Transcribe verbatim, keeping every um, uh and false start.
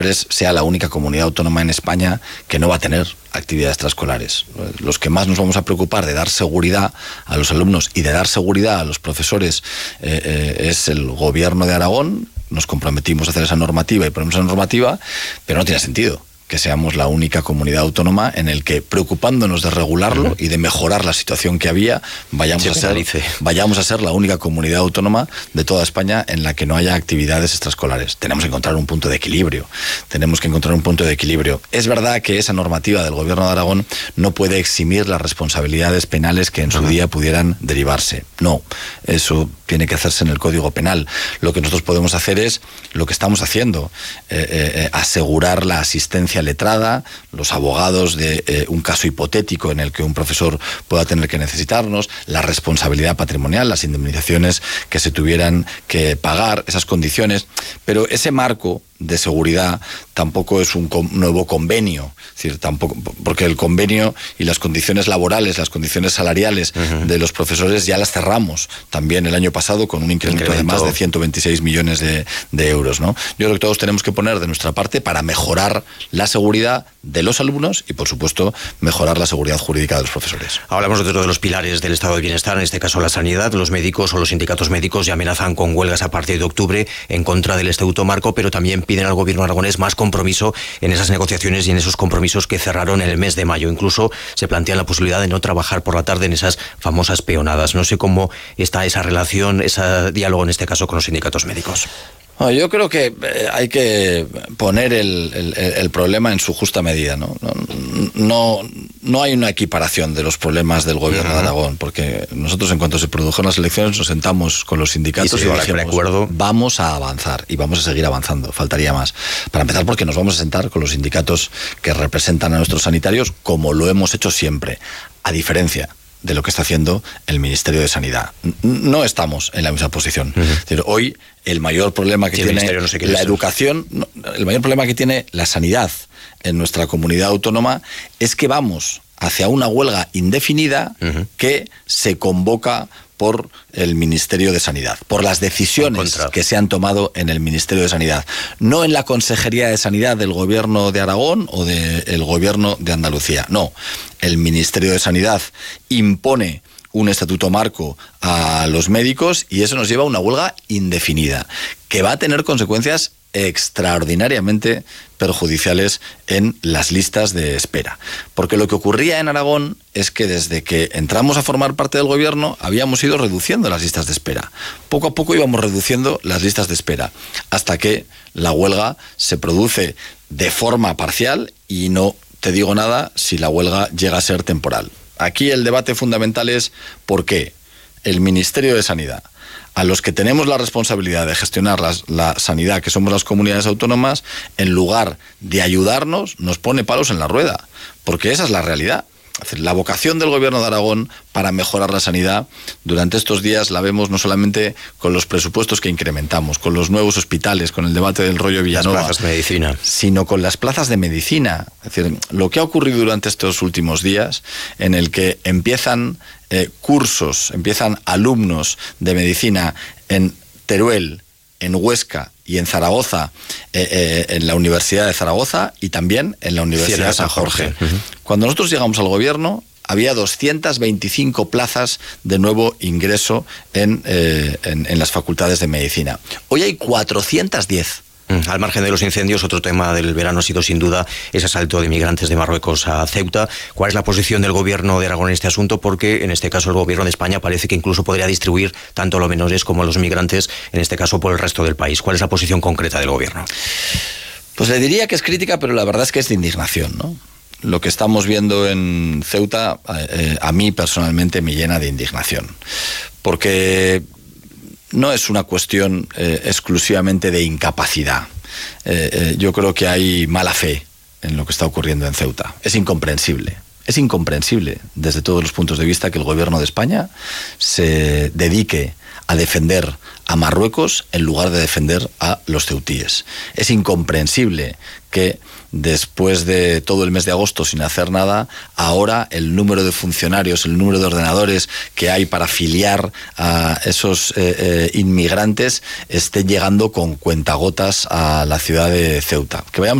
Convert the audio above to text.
sea la única comunidad autónoma en España que no va a tener actividades extraescolares. Los que más nos vamos a preocupar de dar seguridad a los alumnos y de dar seguridad a los profesores eh, eh, es el Gobierno de Aragón. Nos comprometimos a hacer esa normativa y ponemos esa normativa, pero no tiene sentido que seamos la única comunidad autónoma en el que, preocupándonos de regularlo uh-huh. y de mejorar la situación que había, vayamos a, ser, vayamos a ser la única comunidad autónoma de toda España en la que no haya actividades extraescolares. Tenemos que encontrar un punto de equilibrio. Tenemos que encontrar un punto de equilibrio. Es verdad que esa normativa del Gobierno de Aragón no puede eximir las responsabilidades penales que en uh-huh. su día pudieran derivarse. No, eso tiene que hacerse en el Código Penal. Lo que nosotros podemos hacer es lo que estamos haciendo, eh, eh, asegurar la asistencia letrada, los abogados de eh, un caso hipotético en el que un profesor pueda tener que necesitarnos, la responsabilidad patrimonial, las indemnizaciones que se tuvieran que pagar, esas condiciones, pero ese marco de seguridad tampoco es un con, nuevo convenio, es decir, tampoco, porque el convenio y las condiciones laborales, las condiciones salariales uh-huh. de los profesores ya las cerramos también el año pasado con un incremento, incremento. de más de ciento veintiséis millones de, de euros, ¿no? Yo creo que todos tenemos que poner de nuestra parte para mejorar la seguridad de los alumnos y, por supuesto, mejorar la seguridad jurídica de los profesores. Hablamos de otro de los pilares del estado de bienestar, en este caso la sanidad. Los médicos o los sindicatos médicos ya amenazan con huelgas a partir de octubre en contra del Estatuto Marco, pero también piden al Gobierno aragonés más compromiso en esas negociaciones y en esos compromisos que cerraron en el mes de mayo. Incluso se plantea la posibilidad de no trabajar por la tarde en esas famosas peonadas. No sé cómo está esa relación, ese diálogo en este caso con los sindicatos médicos. Yo creo que hay que poner el, el, el problema en su justa medida, ¿no? No, no hay una equiparación de los problemas del Gobierno uh-huh. de Aragón, porque nosotros, en cuanto se produjeron las elecciones, nos sentamos con los sindicatos y, y dijimos, recuerdo. vamos a avanzar y vamos a seguir avanzando, faltaría más. Para empezar, porque nos vamos a sentar con los sindicatos que representan a nuestros sanitarios, como lo hemos hecho siempre, a diferencia de lo que está haciendo el Ministerio de Sanidad. No estamos en la misma posición. Uh-huh. Es decir, hoy el mayor problema que sí, tiene no sé la educación, no, el mayor problema que tiene la sanidad en nuestra comunidad autónoma es que vamos hacia una huelga indefinida uh-huh. que se convoca por el Ministerio de Sanidad, por las decisiones que se han tomado en el Ministerio de Sanidad, no en la Consejería de Sanidad del Gobierno de Aragón o del Gobierno de Andalucía, no. El Ministerio de Sanidad impone un estatuto marco a los médicos y eso nos lleva a una huelga indefinida, que va a tener consecuencias extraordinariamente perjudiciales en las listas de espera. Porque lo que ocurría en Aragón es que desde que entramos a formar parte del gobierno habíamos ido reduciendo las listas de espera. Poco a poco íbamos reduciendo las listas de espera, hasta que la huelga se produce de forma parcial y no te digo nada si la huelga llega a ser temporal. Aquí el debate fundamental es por qué el Ministerio de Sanidad, a los que tenemos la responsabilidad de gestionar las, la sanidad, que somos las comunidades autónomas, en lugar de ayudarnos, nos pone palos en la rueda, porque esa es la realidad. Es decir, la vocación del Gobierno de Aragón para mejorar la sanidad, durante estos días la vemos no solamente con los presupuestos que incrementamos, con los nuevos hospitales, con el debate del rollo Villanueva, las plazas de medicina, sino con las plazas de medicina. Es decir, lo que ha ocurrido durante estos últimos días, en el que empiezan eh, cursos, empiezan alumnos de medicina en Teruel, en Huesca y en Zaragoza, eh, eh, en la Universidad de Zaragoza y también en la Universidad de San Jorge. Uh-huh. Cuando nosotros llegamos al gobierno, había doscientas veinticinco plazas de nuevo ingreso en, eh, en, en las facultades de medicina. Hoy hay cuatrocientas diez. Al margen de los incendios, otro tema del verano ha sido sin duda ese asalto de migrantes de Marruecos a Ceuta. ¿Cuál es la posición del Gobierno de Aragón en este asunto? Porque en este caso el Gobierno de España parece que incluso podría distribuir tanto a los menores como a los migrantes, en este caso por el resto del país. ¿Cuál es la posición concreta del Gobierno? Pues le diría que es crítica, pero la verdad es que es de indignación, ¿no? Lo que estamos viendo en Ceuta, eh, a mí personalmente me llena de indignación, porque no es una cuestión eh, exclusivamente de incapacidad. Eh, eh, yo creo que hay mala fe en lo que está ocurriendo en Ceuta. Es incomprensible. Es Es incomprensible desde todos los puntos de vista que el gobierno de España se dedique a defender a Marruecos en lugar de defender a los ceutíes. Es incomprensible que después de todo el mes de agosto sin hacer nada, ahora el número de funcionarios, el número de ordenadores que hay para filiar a esos eh, eh, inmigrantes esté llegando con cuentagotas a la ciudad de Ceuta. Que vayamos